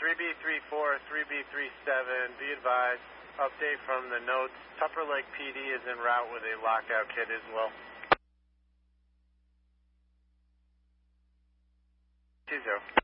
3B34, 3B37, be advised, update from the notes, Tupper Lake PD is en route with a lockout kit as well. 20.